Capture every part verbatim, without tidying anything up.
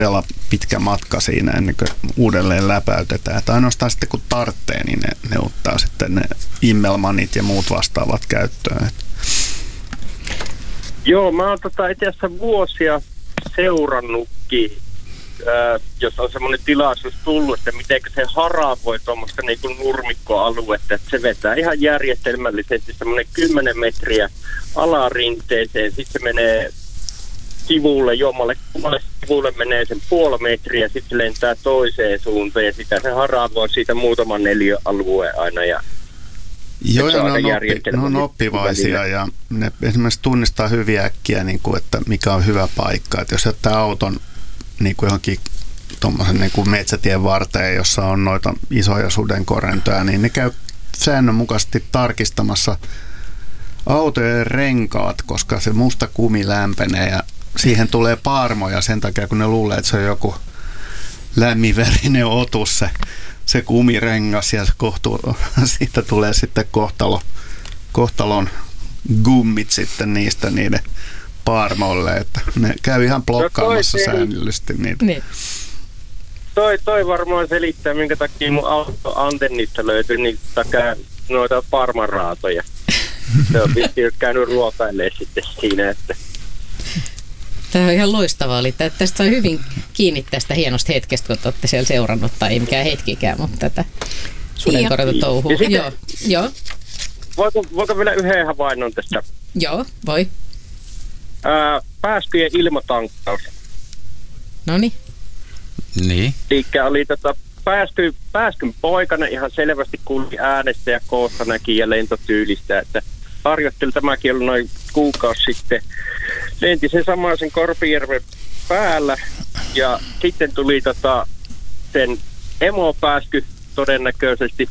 todella pitkä matka siinä ennen kuin uudelleen läpäytetään. Että ainoastaan sitten kun tarvitsee, niin ne, ne ottaa sitten ne Immelmannit ja muut vastaavat käyttöön. Joo, mä oon tota itse asiassa vuosia seurannutkin, ää, jos on semmoinen tilaisuus tullut, että miten se haravoi tuommoista niin kuin nurmikkoaluetta, että se vetää ihan järjestelmällisesti semmoinen kymmenen metriä alarinteeseen, sitten se menee sivulle, jommalle kummalle sivulle menee sen puoli metriä, sitten se lentää toiseen suuntaan ja sitä se haravoi siitä muutaman neliöalueen aina ja joo, ja ne on, oppi, ne on oppivaisia ja ne esimerkiksi tunnistaa hyvin äkkiä, niin kuin, että mikä on hyvä paikka. Että jos jättää auton niin kuin johonkin tuommoisen niin kuin metsätien varteen, jossa on noita isoja sudenkorentoja, niin ne käy säännönmukaisesti tarkistamassa autojen renkaat, koska se musta kumi lämpenee ja siihen tulee paarmoja sen takia, kun ne luulee, että se on joku lämminverinen otus se. se kumirengas ja kohtu, siitä tulee sitten kohtalo, kohtalon gummit sitten niistä niiden paarmoille, että ne käy ihan blokkaamassa no säännöllisesti niitä. Niin. Toi, toi varmaan selittää, minkä takia mun auto antennista löytyi niitä takaa noita parmaraatoja. Se on vissiin käynyt ruokailemaan sitten siinä, että tämä on ihan loistavaa. Eli tästä sai hyvin kiinni tästä hienosta hetkestä, kun olette siellä seurannut, tai ei mikään hetkikään, mutta tätä sudenkorjatotouhua. Joo, joo. Voiko, voiko vielä yhden havainnon tästä? Joo, voi. Ää, pääskyjen ilmatankkaus. Noniin. Niin. Liikkeä oli tota, pääsky, pääskyn poikana ihan selvästi kuuli äänestä ja koosta näki ja lentotyylistä, että harjoittelu tämäkin ollut noin kuukausi sitten. Lenti sen samaisen Korpijärven päällä ja sitten tuli tota, sen emopääsky todennäköisesti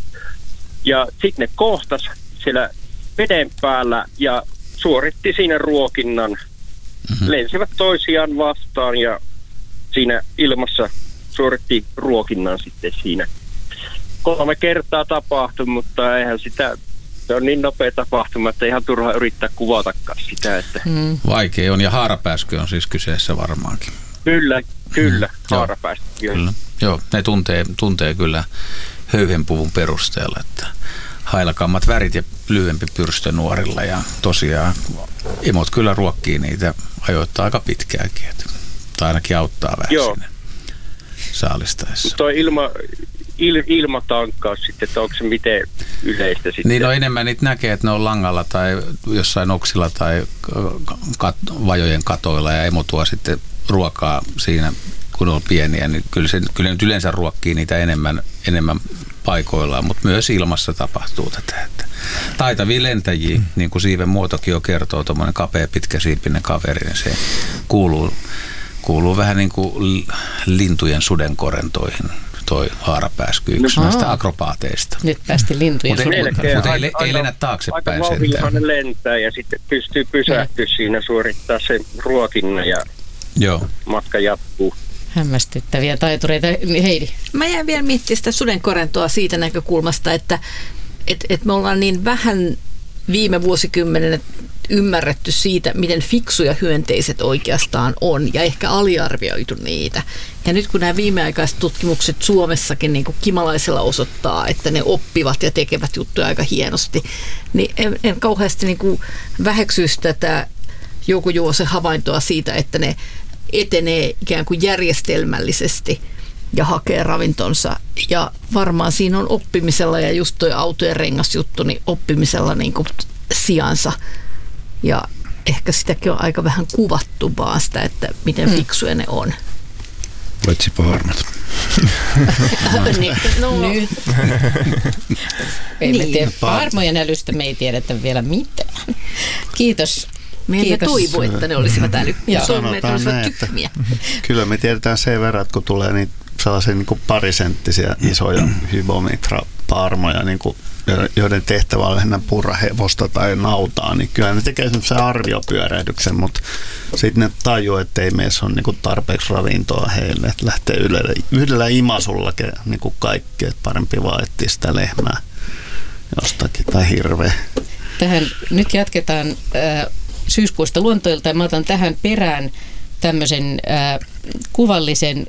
ja sitten ne kohtas siellä veden päällä ja suoritti siinä ruokinnan. Mm-hmm. Lensivät toisiaan vastaan ja siinä ilmassa suoritti ruokinnan sitten siinä. Kolme kertaa tapahtui, mutta eihän sitä, se on niin nopea tapahtuma, että ihan turha yrittää kuvatakaan sitä. Että mm. Vaikea on ja haarapääsky on siis kyseessä varmaankin. Kyllä, kyllä, mm. haarapääsky. Kyllä. Joo, ne tuntee, tuntee kyllä höyhenpuvun perusteella, että hailakammat värit ja lyhyempi pyrstö nuorilla ja tosiaan emot kyllä ruokkii niitä ajoittaa aika pitkäänkin, että, tai ainakin auttaa vähän Joo. siinä saalistaessa. Tuo ilma, il, ilmatankkaus sitten, että onko se miten yleistä sitten? Niin no enemmän niitä näkee, että ne on langalla tai jossain oksilla tai kat, vajojen katoilla ja emo tuo sitten ruokaa siinä, kun on pieniä, niin kyllä, se, kyllä nyt yleensä ruokkii niitä enemmän, enemmän paikoillaan, mutta myös ilmassa tapahtuu tätä. Että taitavia lentäjiä, mm. niin kuin siiven muotokin jo kertoo, tuommoinen kapea pitkäsiipinen kaveri, niin se kuuluu, kuuluu vähän niin kuin lintujen sudenkorentoihin, toi haarapääsky, yksi no, näistä akrobaateista. Nyt päästi lintujen sudenkorentoihin. Mutta ei, ei lennä taaksepäin sentään. Aika vauhdillahan lentää ja sitten pystyy pysähtyä no. siinä, suorittaa sen ruokinnan ja Joo. matka jatkuu. Hämmästyttäviä taitureita. Heidi. Mä jäin vielä miettimään sitä sudenkorentoa siitä näkökulmasta, että et, et me ollaan niin vähän viime vuosikymmenen ymmärretty siitä, miten fiksuja hyönteiset oikeastaan on ja ehkä aliarvioitu niitä. Ja nyt kun nämä viimeaikaiset tutkimukset Suomessakin niin kuin kimalaisella osoittaa, että ne oppivat ja tekevät juttuja aika hienosti, niin en, en kauheasti niin kuin väheksyisi tätä Jouko Juvosen havaintoa siitä, että ne etenee ikään kuin järjestelmällisesti ja hakee ravintonsa. Ja varmaan siinä on oppimisella ja just toi autojen rengasjuttu, niin oppimisella niin kuin sijansa. Ja ehkä sitäkin on aika vähän kuvattu vaan sitä, että miten hmm. fiksuja ne on. Paitsi paharmat. niin, no. Nyt. Ei niin. me tiedä, paharmojen älystä me ei tiedetä vielä mitään. Kiitos. Me emme toivo, että ne olisivat älykkiä. Sanotaan näin, että kyllä me tiedetään sen verran, että kun tulee niitä sellaisia niin kuin parisenttisiä isoja hybomitra-paarmoja, niin kuin, joiden tehtävä on lähinnä purra hevosta tai nautaa, niin kyllä ne tekee semmoisen arviopyörähdyksen, mutta sitten ne tajuu, että ei meissä ole niin kuin tarpeeksi ravintoa heille, että lähtee yhdellä, yhdellä imasulla niin kuin kaikki, että parempi vaan etsiä sitä lehmää jostakin tai hirveä. Tähän nyt jatketaan äh, syyskuusta luontoilta ja mä otan tähän perään tämmöisen äh, kuvallisen